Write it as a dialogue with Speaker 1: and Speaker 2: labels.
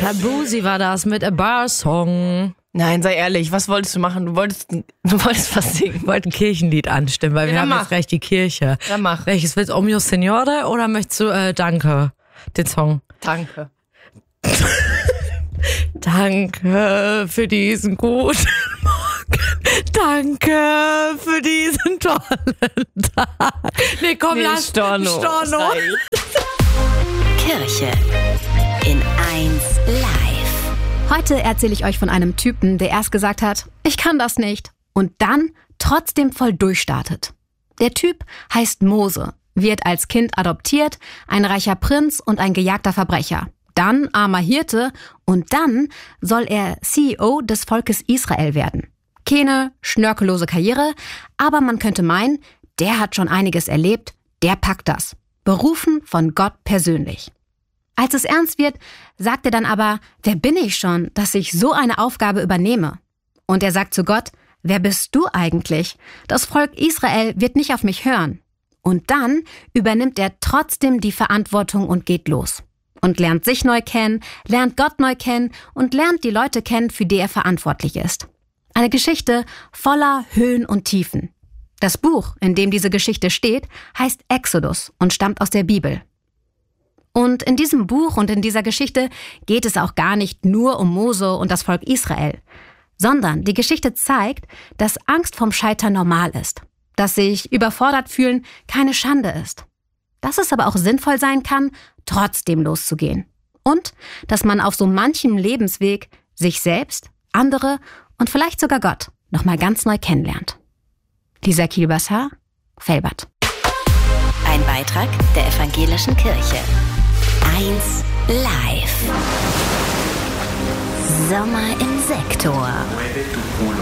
Speaker 1: Shabuzi war das mit A Bar Song.
Speaker 2: Nein, sei ehrlich, was wolltest du machen? Du wolltest was singen.
Speaker 1: Ich wollte ein Kirchenlied anstimmen, weil wir haben jetzt gleich die Kirche.
Speaker 2: Ja, mach.
Speaker 1: Welches willst du? Mio Signore oder möchtest du Danke, den Song?
Speaker 2: Danke.
Speaker 1: Danke für diesen guten Morgen. Danke für diesen tollen Tag. Nee, komm, lass
Speaker 2: Storno.
Speaker 3: Kirche in 1 Live.
Speaker 4: Heute erzähle ich euch von einem Typen, der erst gesagt hat, ich kann das nicht, und dann trotzdem voll durchstartet. Der Typ heißt Mose, wird als Kind adoptiert, ein reicher Prinz und ein gejagter Verbrecher. Dann armer Hirte und dann soll er CEO des Volkes Israel werden. Keine schnörkellose Karriere, aber man könnte meinen, der hat schon einiges erlebt, der packt das. Berufen von Gott persönlich. Als es ernst wird, sagt er dann aber, wer bin ich schon, dass ich so eine Aufgabe übernehme? Und er sagt zu Gott, wer bist du eigentlich? Das Volk Israel wird nicht auf mich hören. Und dann übernimmt er trotzdem die Verantwortung und geht los. Und lernt sich neu kennen, lernt Gott neu kennen und lernt die Leute kennen, für die er verantwortlich ist. Eine Geschichte voller Höhen und Tiefen. Das Buch, in dem diese Geschichte steht, heißt Exodus und stammt aus der Bibel. Und in diesem Buch und in dieser Geschichte geht es auch gar nicht nur um Mose und das Volk Israel, sondern die Geschichte zeigt, dass Angst vom Scheitern normal ist, dass sich überfordert fühlen keine Schande ist, dass es aber auch sinnvoll sein kann, trotzdem loszugehen und dass man auf so manchem Lebensweg sich selbst, andere und vielleicht sogar Gott nochmal ganz neu kennenlernt. Lisa Kielbasser, Felbert.
Speaker 3: Ein Beitrag der Evangelischen Kirche. 1 Live. Sommer im Sektor.